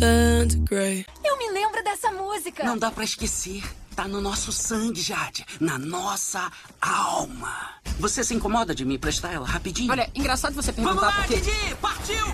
turn to grey. Eu me lembro dessa música. Não dá pra esquecer. Tá no nosso sangue, Jade. Na nossa alma. Você se incomoda de me emprestar ela rapidinho? Olha, engraçado você Vamos perguntar lá, porque... Didi! Partiu!